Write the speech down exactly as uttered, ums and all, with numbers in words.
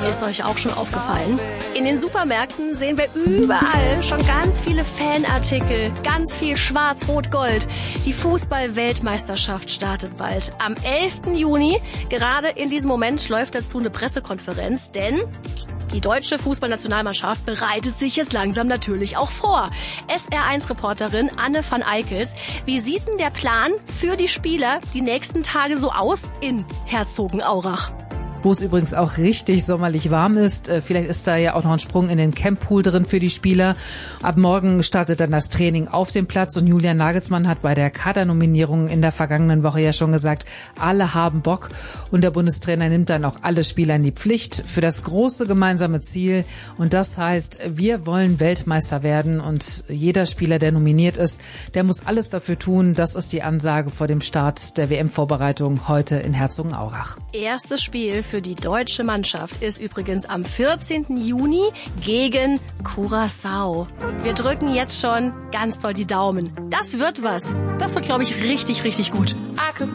Ist euch auch schon aufgefallen? In den Supermärkten sehen wir überall schon ganz viele Fanartikel, ganz viel Schwarz-Rot-Gold. Die Fußball-Weltmeisterschaft startet bald. Am elften Juni, gerade in diesem Moment, läuft dazu eine Pressekonferenz, denn die deutsche Fußballnationalmannschaft bereitet sich jetzt langsam natürlich auch vor. S R eins Reporterin Anne van Eickels, wie sieht denn der Plan für die Spieler die nächsten Tage so aus in Herzogenaurach? Wo es übrigens auch richtig sommerlich warm ist. Vielleicht ist da ja auch noch ein Sprung in den Camppool drin für die Spieler. Ab morgen startet dann das Training auf dem Platz und Julian Nagelsmann hat bei der Kadernominierung in der vergangenen Woche ja schon gesagt, alle haben Bock und der Bundestrainer nimmt dann auch alle Spieler in die Pflicht für das große gemeinsame Ziel und das heißt, wir wollen Weltmeister werden und jeder Spieler, der nominiert ist, der muss alles dafür tun. Das ist die Ansage vor dem Start der W M-Vorbereitung heute in Herzogenaurach. Erstes Spiel für die deutsche Mannschaft ist übrigens am vierzehnten Juni gegen Curaçao. Wir drücken jetzt schon ganz doll die Daumen. Das wird was. Das wird, glaube ich, richtig, richtig gut. I could